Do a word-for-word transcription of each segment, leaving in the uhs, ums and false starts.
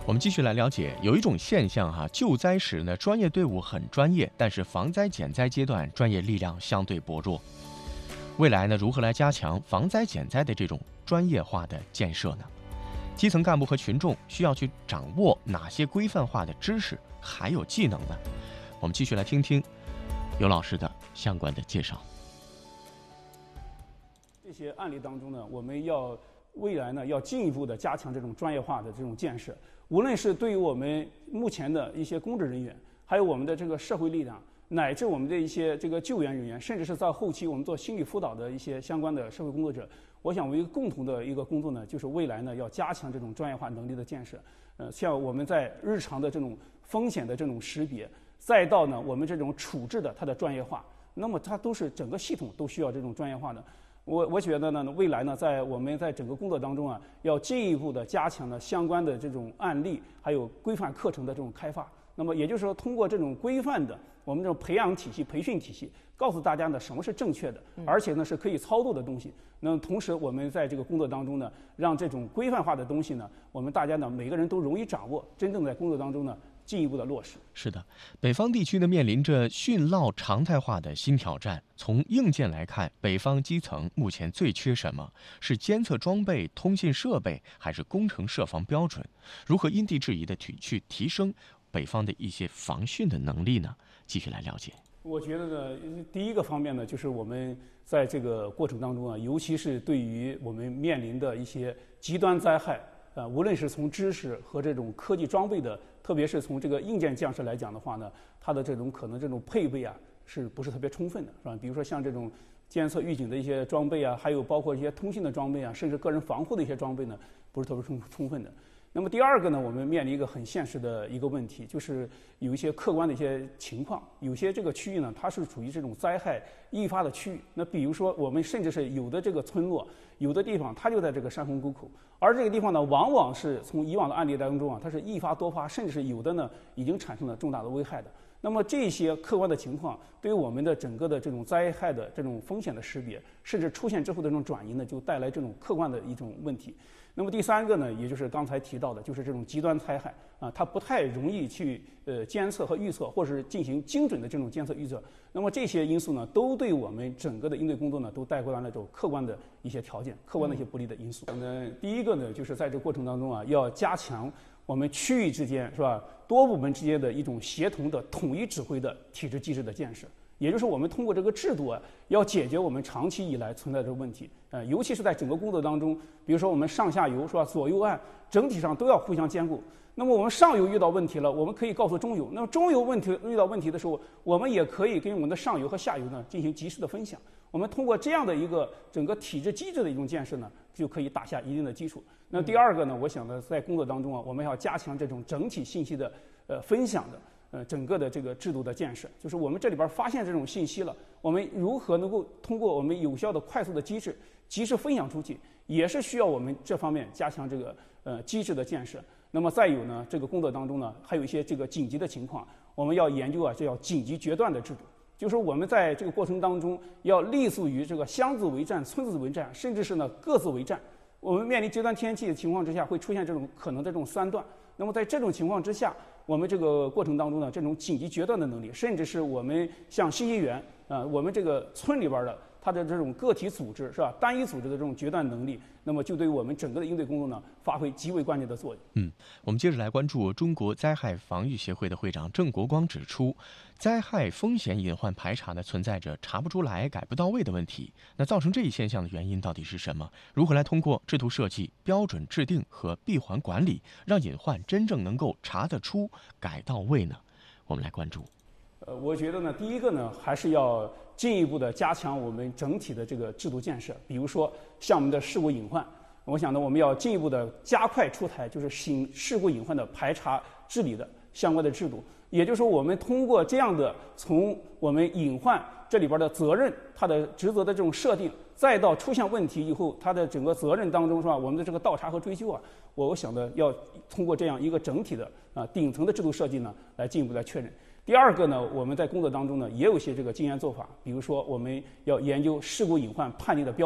我们继续来了解，有一种现象哈，救灾时呢，专业队伍很专业，但是防灾减灾阶段专业力量相对薄弱。未来呢，如何来加强防灾减灾的这种专业化的建设呢？基层干部和群众需要去掌握哪些规范化的知识还有技能呢？我们继续来听听尤老师的相关的介绍。 这些案例当中呢，我们要未来呢要进一步的加强这种专业化的这种建设，无论是对于我们目前的一些公职人员，还有我们的这个社会力量，乃至我们的一些这个救援人员，甚至是在后期我们做心理辅导的一些相关的社会工作者，我想我们一个共同的一个工作呢，就是未来呢要加强这种专业化能力的建设。呃，像我们在日常的这种风险的这种识别，再到呢我们这种处置的它的专业化，那么它都是整个系统都需要这种专业化的。我我觉得呢，未来呢，在我们在整个工作当中啊，要进一步的加强呢相关的这种案例，还有规范课程的这种开发。那么也就是说，通过这种规范的我们这种培养体系、培训体系，告诉大家呢什么是正确的，而且呢是可以操作的东西。那么同时，我们在这个工作当中呢，让这种规范化的东西呢，我们大家呢每个人都容易掌握，真正在工作当中呢进一步的落实。 是的，北方地区呢面临着汛涝常态化的新挑战。从硬件来看，北方基层目前最缺什么？是监测装备、通信设备，还是工程设防标准？如何因地制宜的去去提升北方的一些防汛的能力呢？继续来了解。 我觉得呢，第一个方面呢，就是我们在这个过程当中啊，尤其是对于我们面临的一些极端灾害。呃，无论是从知识和这种科技装备的，特别是从这个硬件降设来讲的话呢，它的这种可能这种配备啊，是不是特别充分的，是吧？比如说像这种监测预警的一些装备啊，还有包括一些通信的装备啊，甚至个人防护的一些装备呢，不是特别充充分的。那么第二个呢，我们面临一个很现实的一个问题，就是有一些客观的一些情况，有些这个区域呢，它是处于这种灾害易发的区域。那比如说，我们甚至是有的这个村落，有的地方它就在这个山洪沟口，而这个地方呢，往往是从以往的案例当中啊，它是易发多发，甚至是有的呢已经产生了重大的危害的。那么这些客观的情况，对于我们的整个的这种灾害的这种风险的识别，甚至出现之后的这种转移呢，就带来这种客观的一种问题。那么第三个呢，也就是刚才提到的，就是这种极端灾害啊，它不太容易去呃监测和预测，或者是进行精准的这种监测预测。那么这些因素呢，都对我们整个的应对工作呢，都带过来了这种客观的一些条件，客观的一些不利的因素。那第一个呢，就是在这个过程当中啊，要加强我们区域之间是吧，多部门之间的一种协同的统一指挥的体制机制的建设。也就是我们通过这个制度啊，要解决我们长期以来存在的问题，呃，尤其是在整个工作当中，比如说我们上下游是吧，左右岸整体上都要互相兼顾。那么我们上游遇到问题了，我们可以告诉中游；那么中游问题遇到问题的时候，我们也可以跟我们的上游和下游呢进行及时的分享。我们通过这样的一个整个体制机制的一种建设呢，就可以打下一定的基础。那第二个呢，我想呢，在工作当中啊，我们要加强这种整体信息的呃分享的。呃，整个的这个制度的建设，就是我们这里边发现这种信息了，我们如何能够通过我们有效的、快速的机制，及时分享出去，也是需要我们这方面加强这个呃机制的建设。那么再有呢，这个工作当中呢，还有一些这个紧急的情况，我们要研究啊，这叫紧急决断的制度，就是我们在这个过程当中要立足于这个乡自为战、村自为战，甚至是呢各自为战。我们面临极端天气的情况之下，会出现这种可能的这种三段。那么在这种情况之下，我们这个过程当中呢，这种紧急决断的能力，甚至是我们像信息源啊、呃，我们这个村里边的它的这种个体组织是吧，单一组织的这种决断能力，那么就对于我们整个的应对工作呢，发挥极为关键的作用。 嗯，我们接着来关注中国灾害防御协会的会长郑国光指出，灾害风险隐患排查呢存在着查不出来、改不到位的问题。那造成这一现象的原因到底是什么？如何来通过制度设计、标准制定和闭环管理，让隐患真正能够查得出、改到位呢？我们来关注。 呃，我觉得呢，第一个呢，还是要进一步的加强我们整体的这个制度建设。比如说，像我们的事故隐患，我想呢，我们要进一步的加快出台就是事事故隐患的排查治理的相关的制度。也就是说，我们通过这样的从我们隐患这里边的责任、它的职责的这种设定，再到出现问题以后，它的整个责任当中是吧？我们的这个倒查和追究啊，我想呢，要通过这样一个整体的啊顶层的制度设计呢，来进一步来确认。第二个呢，我们在工作当中呢，也有一些这个经验做法，比如说我们要研究事故隐患判定的标准。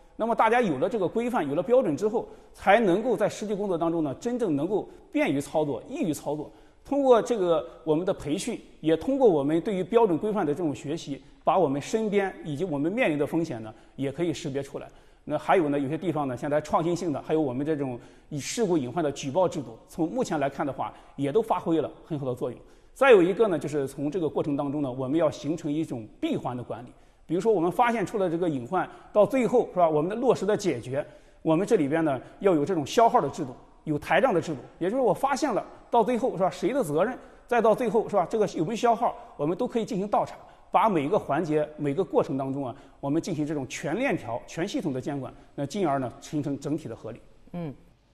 那么大家有了这个规范，有了标准之后，才能够在实际工作当中呢，真正能够便于操作、易于操作。通过这个我们的培训，也通过我们对于标准规范的这种学习，把我们身边以及我们面临的风险呢，也可以识别出来。那还有呢，有些地方呢，现在创新性的，还有我们这种以事故隐患的举报制度，从目前来看的话，也都发挥了很好的作用。再有一个呢，就是从这个过程当中呢，我们要形成一种闭环的管理。比如说，我们发现出了这个隐患，到最后是吧，我们的落实的解决，我们这里边呢要有这种消耗的制度，有台账的制度。也就是我发现了，到最后是吧，谁的责任，再到最后是吧，这个有没有消耗，我们都可以进行倒查，把每个环节、每个过程当中啊，我们进行这种全链条、全系统的监管，那进而呢形成整体的合理。 嗯。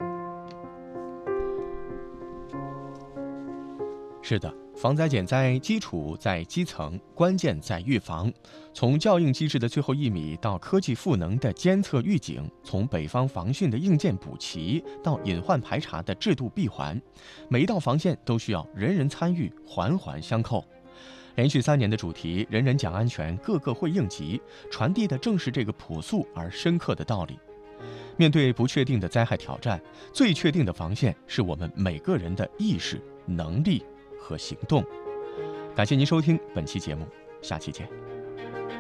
是的，防灾减灾基础在基层，关键在预防。从校应机制的最后一米到科技赋能的监测预警，从北方防汛的硬件补齐到隐患排查的制度闭环，每一道防线都需要人人参与，环环相扣。连续三年的主题“人人讲安全，个个会应急”，传递的正是这个朴素而深刻的道理。面对不确定的灾害挑战，最确定的防线是我们每个人的意识、能力和行动。感谢您收听本期节目，下期见。